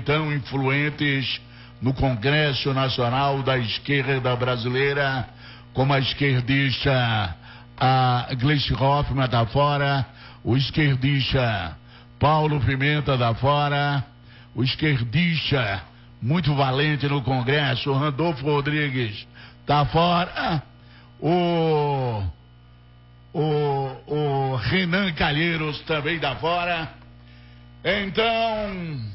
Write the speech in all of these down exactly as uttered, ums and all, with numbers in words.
tão influentes no Congresso Nacional da Esquerda Brasileira, como a esquerdista a Gleice Hoffmann da fora, o esquerdista Paulo Pimenta da fora, o esquerdista muito valente no Congresso, Randolfo Rodrigues da fora, o, o, o Renan Calheiros também da fora. Então,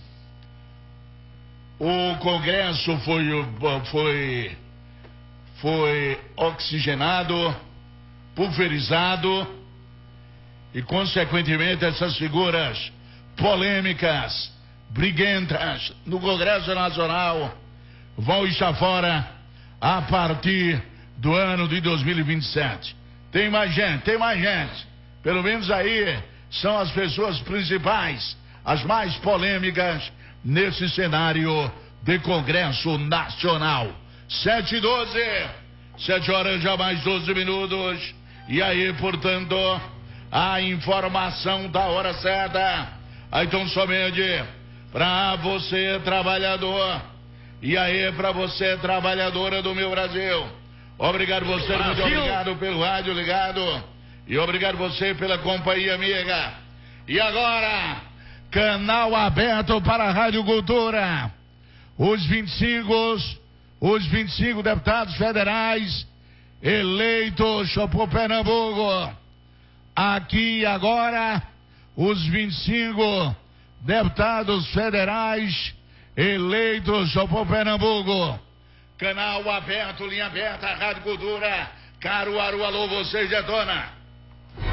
o Congresso foi, foi, foi oxigenado, pulverizado e, consequentemente, essas figuras polêmicas, briguentas no Congresso Nacional vão estar fora a partir do ano de dois mil e vinte e sete. Tem mais gente, tem mais gente. Pelo menos aí são as pessoas principais, as mais polêmicas nesse cenário de Congresso Nacional. Sete e doze, sete horas já mais doze minutos. E aí, portanto, a informação da hora certa. Aí, então, somente para você, trabalhador. E aí, para você, trabalhadora do meu Brasil. Obrigado você, Brasil. Muito obrigado pelo rádio ligado. E obrigado você pela companhia amiga. E agora, canal aberto para a Rádio Cultura. Os vinte e cinco, os vinte e cinco deputados federais eleitos por Pernambuco. Aqui agora, os vinte e cinco deputados federais eleitos por Pernambuco. Canal aberto, linha aberta, Rádio Cultura. Caruaru, alô, vocês detona.